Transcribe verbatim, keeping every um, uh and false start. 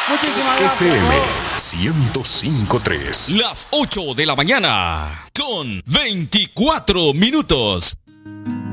Muchísimas gracias. F M ciento cinco punto tres. Las ocho de la mañana con veinticuatro minutos.